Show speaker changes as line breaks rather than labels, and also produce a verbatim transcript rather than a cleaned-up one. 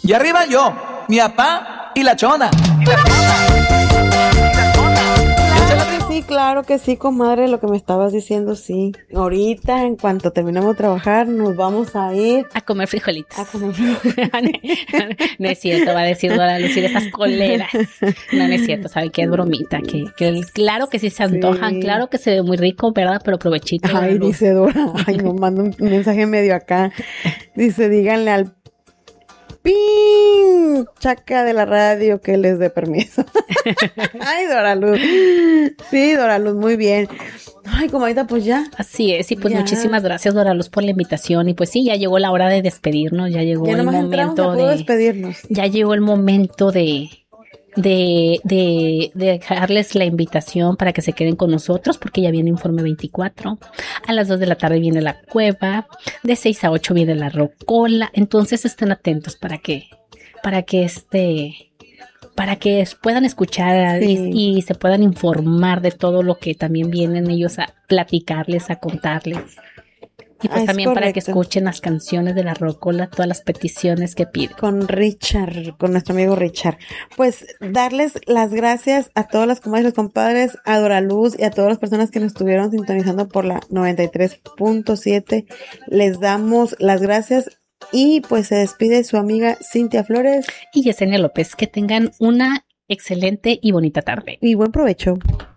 Y arriba yo, mi papá y la chona. Y la
Claro que sí, claro que sí, comadre, lo que me estabas diciendo, sí. Ahorita, en cuanto terminemos de trabajar, nos vamos a ir
a comer frijolitos.
A comer frijolitos.
No es cierto, va a decir Dora Lucir, esas coleras. No, no es cierto, sabe que es bromita, que, que claro que sí se antojan, sí. Claro que se ve muy rico, ¿verdad? Pero provechito.
Ay, dice Dora, ay, nos manda un mensaje medio acá. Dice, díganle al ¡pin! Chaca de la radio que les dé permiso. Ay, Dora Luz. Sí, Dora Luz, muy bien. Ay, comadita, pues ya.
Así es, y pues ya. Muchísimas gracias, Dora Luz, por la invitación. Y pues sí, ya llegó la hora de despedirnos, ya llegó
ya
el momento de
despedirnos.
Ya llegó el momento de de, de de dejarles la invitación para que se queden con nosotros, porque ya viene Informe veinticuatro. A las dos de la tarde viene La Cueva, de seis a ocho viene La Rocola. Entonces estén atentos para que para que este para que puedan escuchar sí. y, y se puedan informar de todo lo que también vienen ellos a platicarles, a contarles. Y pues ah, también correcto. Para que escuchen las canciones de La Rocola, todas las peticiones que piden.
Con Richard, con nuestro amigo Richard. Pues darles las gracias a todas las comadres y los compadres, a Dora Luz y a todas las personas que nos estuvieron sintonizando por la noventa y tres punto siete. Les damos las gracias y pues se despide su amiga Cintia Flores
y Yesenia López. Que tengan una excelente y bonita tarde.
Y buen provecho.